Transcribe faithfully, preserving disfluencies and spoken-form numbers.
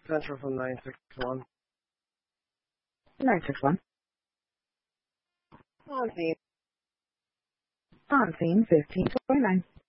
Central from nine six one. nine six one. On scene. On scene fifteen twenty-nine.